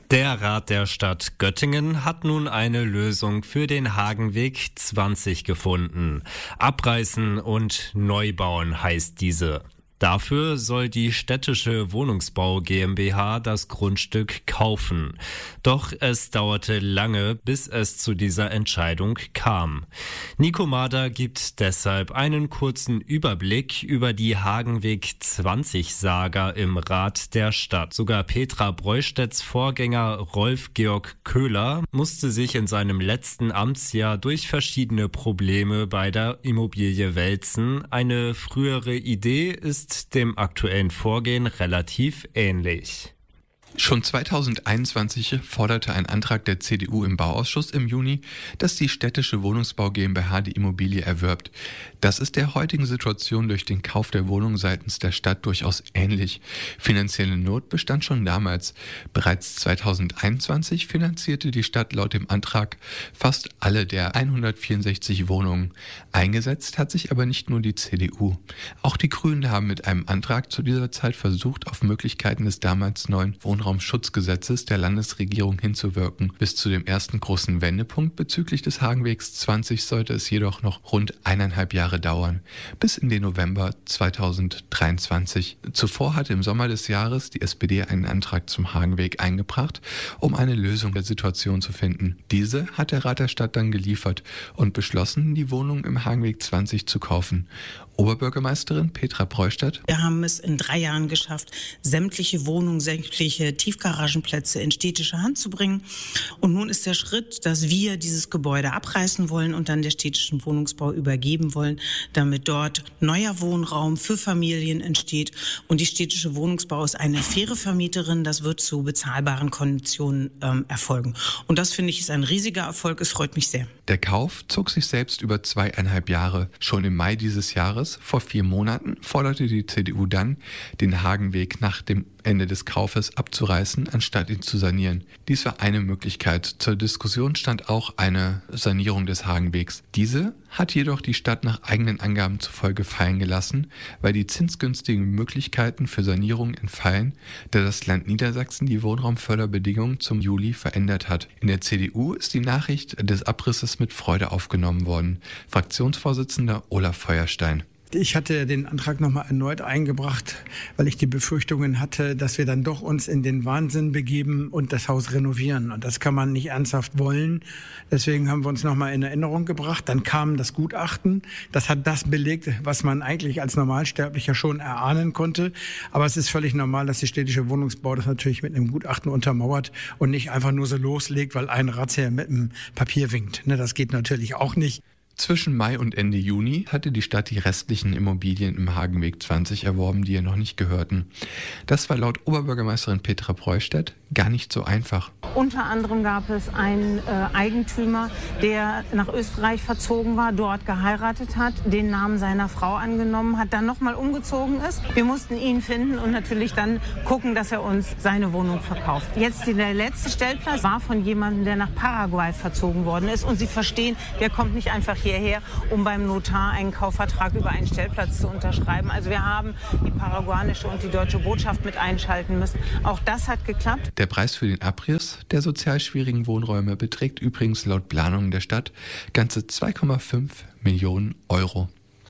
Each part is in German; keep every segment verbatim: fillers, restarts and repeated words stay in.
Der Rat der Stadt Göttingen hat nun eine Lösung für den Hagenweg zwanzig gefunden. Abreißen und neu bauen heißt diese. Dafür soll die Städtische Wohnungsbau GmbH das Grundstück kaufen. Doch es dauerte lange, bis es zu dieser Entscheidung kam. Nico Mader gibt deshalb einen kurzen Überblick über die Hagenweg zwanzig-Saga im Rat der Stadt. Sogar Petra Breustedts Vorgänger Rolf-Georg Köhler musste sich in seinem letzten Amtsjahr durch verschiedene Probleme bei der Immobilie wälzen. Eine frühere Idee ist dem aktuellen Vorgehen relativ ähnlich. Schon zweitausendeinundzwanzig forderte ein Antrag der C D U im Bauausschuss im Juni, dass die Städtische Wohnungsbau GmbH die Immobilie erwirbt. Das ist der heutigen Situation durch den Kauf der Wohnung seitens der Stadt durchaus ähnlich. Finanzielle Not bestand schon damals. Bereits zweitausendeinundzwanzig finanzierte die Stadt laut dem Antrag fast alle der hundertvierundsechzig Wohnungen. Eingesetzt hat sich aber nicht nur die C D U. Auch die Grünen haben mit einem Antrag zu dieser Zeit versucht, auf Möglichkeiten des damals neuen Wohnraumschutzgesetzes der Landesregierung hinzuwirken. Bis zu dem ersten großen Wendepunkt bezüglich des Hagenwegs zwanzig sollte es jedoch noch rund eineinhalb Jahre dauern, bis in den November zweitausenddreiundzwanzig. Zuvor hatte im Sommer des Jahres die S P D einen Antrag zum Hagenweg eingebracht, um eine Lösung der Situation zu finden. Diese hat der Rat der Stadt dann geliefert und beschlossen, die Wohnung im Hagenweg zwanzig zu kaufen. Oberbürgermeisterin Petra Breustedts: Wir haben es in drei Jahren geschafft, sämtliche Wohnungen, sämtliche Tiefgaragenplätze in städtische Hand zu bringen. Und nun ist der Schritt, dass wir dieses Gebäude abreißen wollen und dann der städtischen Wohnungsbau übergeben wollen, damit dort neuer Wohnraum für Familien entsteht. Und die städtische Wohnungsbau ist eine faire Vermieterin. Das wird zu bezahlbaren Konditionen ähm, erfolgen. Und das, finde ich, ist ein riesiger Erfolg. Es freut mich sehr. Der Kauf zog sich selbst über zweieinhalb Jahre. Schon im Mai dieses Jahres, vor vier Monaten, forderte die C D U dann, den Hagenweg nach dem Ende des Kaufes abzureißen, anstatt ihn zu sanieren. Dies war eine Möglichkeit. Zur Diskussion stand auch eine Sanierung des Hagenwegs. Diese hat jedoch die Stadt nach eigenen Angaben zufolge fallen gelassen, weil die zinsgünstigen Möglichkeiten für Sanierung entfallen, da das Land Niedersachsen die Wohnraumförderbedingungen zum Juli verändert hat. In der C D U ist die Nachricht des Abrisses mit Freude aufgenommen worden. Fraktionsvorsitzender Olaf Feuerstein: Ich hatte den Antrag nochmal erneut eingebracht, weil ich die Befürchtungen hatte, dass wir dann doch uns in den Wahnsinn begeben und das Haus renovieren. Und das kann man nicht ernsthaft wollen. Deswegen haben wir uns nochmal in Erinnerung gebracht. Dann kam das Gutachten. Das hat das belegt, was man eigentlich als Normalsterblicher schon erahnen konnte. Aber es ist völlig normal, dass die städtische Wohnungsbau das natürlich mit einem Gutachten untermauert und nicht einfach nur so loslegt, weil ein Ratsherr mit einem Papier winkt. Das geht natürlich auch nicht. Zwischen Mai und Ende Juni hatte die Stadt die restlichen Immobilien im Hagenweg zwanzig erworben, die ihr noch nicht gehörten. Das war laut Oberbürgermeisterin Petra Breustedts gar nicht so einfach. Unter anderem gab es einen äh, Eigentümer, der nach Österreich verzogen war, dort geheiratet hat, den Namen seiner Frau angenommen hat, dann nochmal umgezogen ist. Wir mussten ihn finden und natürlich dann gucken, dass er uns seine Wohnung verkauft. Jetzt der letzte Stellplatz war von jemandem, der nach Paraguay verzogen worden ist. Und Sie verstehen, der kommt nicht einfach hierher, um beim Notar einen Kaufvertrag über einen Stellplatz zu unterschreiben. Also wir haben die paraguayanische und die deutsche Botschaft mit einschalten müssen. Auch das hat geklappt. Der Preis für den Abriss der sozial schwierigen Wohnräume beträgt übrigens laut Planungen der Stadt ganze zwei Komma fünf Millionen Euro.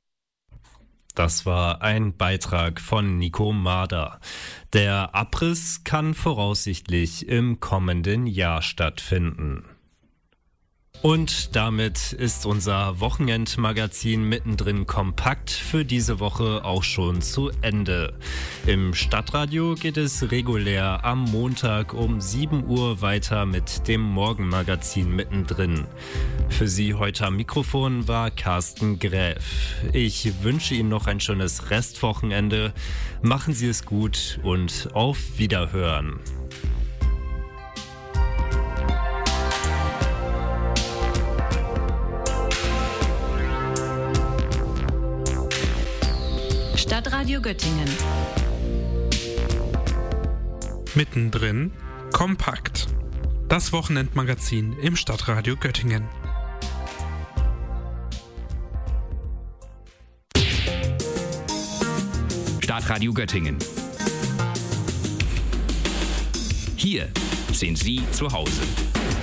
Das war ein Beitrag von Nico Mader. Der Abriss kann voraussichtlich im kommenden Jahr stattfinden. Und damit ist unser Wochenendmagazin mittendrin kompakt für diese Woche auch schon zu Ende. Im Stadtradio geht es regulär am Montag um sieben Uhr weiter mit dem Morgenmagazin mittendrin. Für Sie heute am Mikrofon war Carsten Gräf. Ich wünsche Ihnen noch ein schönes Restwochenende. Machen Sie es gut und auf Wiederhören. Stadtradio Göttingen. Mittendrin kompakt. Das Wochenendmagazin im Stadtradio Göttingen. Stadtradio Göttingen. Hier sind Sie zu Hause.